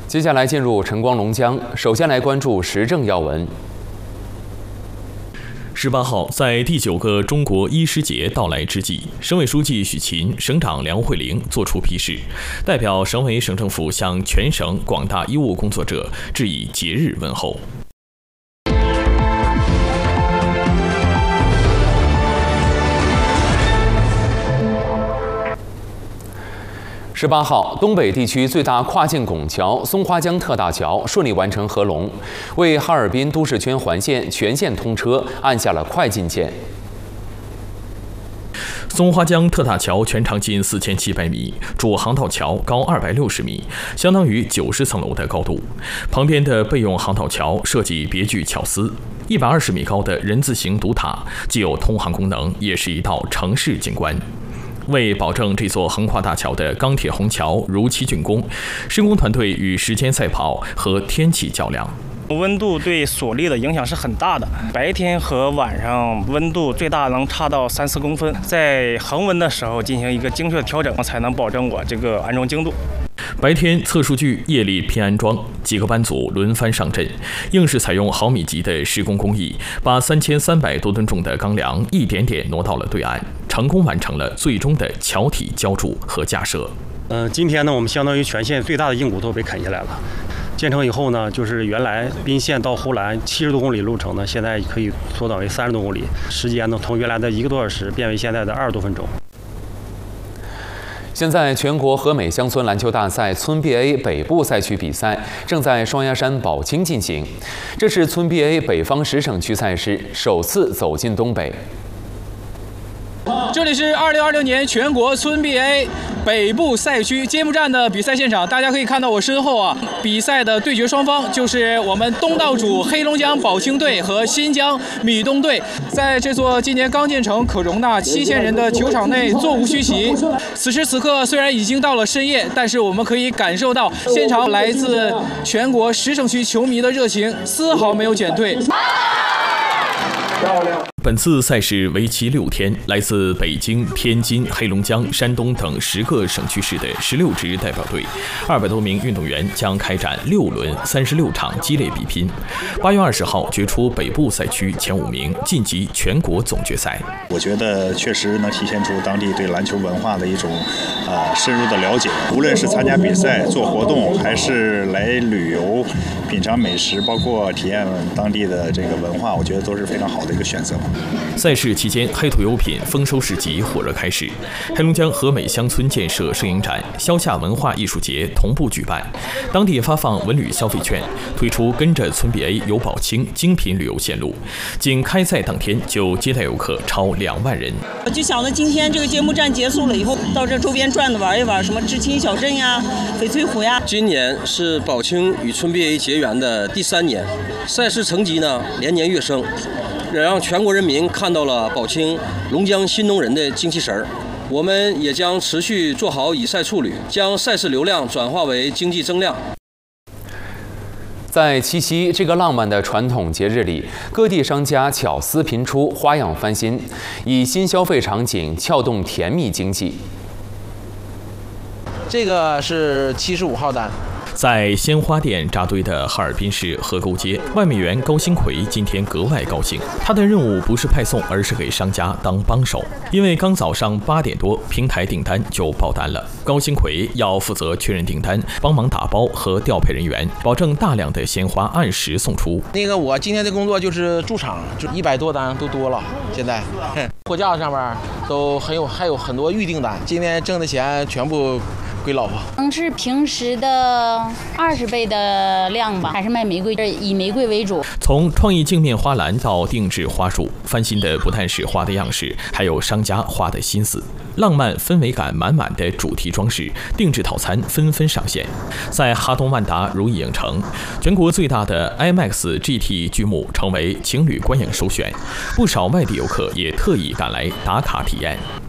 接下来进入晨光龙江，首先来关注时政要闻。 18号，在第9个中国医师节到来之际，省委书记许勤、省长梁慧玲作出批示，代表省委省政府向全省广大医务工作者致以节日问候。 18号，东北地区最大跨境拱桥松花江特大桥顺利完成合龙，为哈尔滨都市圈环线全线通车按下了快进键。 松花江特大桥全长近4700米，主航道桥高260米，相当于90层楼的高度。旁边的备用航道桥设计别具巧思，120米高的人字形独塔，既有通航功能，也是一道城市景观。为保证这座横跨大桥的钢铁虹桥如期竣工，施工团队与时间赛跑和天气较量。 温度对索力的影响是很大的，白天和晚上温度最大能差到3-4公分，在恒温的时候进行一个精确的调整，才能保证我这个安装精度。 白天测数据，夜里拼安装，几个班组轮番上阵，硬是采用毫米级的施工工艺，把3300多吨重的钢梁一点点挪到了对岸，成功完成了最终的桥体浇筑和架设。 今天呢，我们相当于全线最大的硬骨头被啃下来了。建成以后呢，就是原来宾县到呼兰70多公里路程呢，现在可以缩短为30多公里，时间呢从原来的1个多小时变为现在的20多分钟。 现在全国和美乡村篮球大赛村 BA 北部赛区比赛正在双鸭山宝清进行，这是村 BA 北方10省区赛事首次走进东北。 这里是2026年全国村 BA 北部赛区揭幕战的比赛现场，大家可以看到我身后啊，比赛的对决双方就是我们东道主黑龙江宝清队和新疆米东队。在这座今年刚建成、可容纳7000人的球场内座无虚席。此时此刻虽然已经到了深夜，但是我们可以感受到现场来自全国10省区球迷的热情丝毫没有减退。 本次赛事为期6天，来自北京、天津、黑龙江、山东等10个省区市的16支代表队，200多名运动员将开展6轮36场激烈比拼。8月20号决出北部赛区前5名，晋级全国总决赛。 我觉得确实能体现出当地对篮球文化的一种深入的了解。无论是参加比赛、做活动，还是来旅游、品尝美食，包括体验当地的这个文化，我觉得都是非常好的一个选择。 赛事期间，黑土优品丰收市集火热开始，黑龙江和美乡村建设摄影展、萧夏文化艺术节同步举办，当地发放文旅消费券，推出跟着村 BA 游宝清精品旅游线路，仅开赛当天就接待游客超2万人。 我就想着今天这个揭幕战结束了以后，到这周边转的玩一玩，什么知青小镇呀、翡翠湖呀。 今年是宝清与村 BA 结缘的第3年，赛事成绩呢连年跃升。也让全国人民看到了宝清龙江新农人的精气神儿。我们也将持续做好以赛处理，将赛事流量转化为经济增量。 在七夕这个浪漫的传统节日里，各地商家巧思频出，花样翻新，以新消费场景撬动甜蜜经济。 这个是75号单。 在鲜花店扎堆的哈尔滨市河沟街，外卖员高新奎今天格外高兴。他的任务不是派送，而是给商家当帮手。因为刚早上8点多，平台订单就爆单了。高新奎要负责确认订单，帮忙打包和调配人员，保证大量的鲜花按时送出。 我今天的工作就是驻场，就100多单都多了。现在货架上面还有很多预订单，今天挣的钱全部归老婆。 是平时的20倍的量吧，还是卖玫瑰，以玫瑰为主。 从创意镜面花篮到定制花束，翻新的不但是花的样式，还有商家花的心思。浪漫氛围感满满的主题装饰、定制套餐纷纷上线。在哈东万达如意影城，全国最大的 IMAX GT 剧目成为情侣观影首选，不少外地游客也特意赶来打卡体验。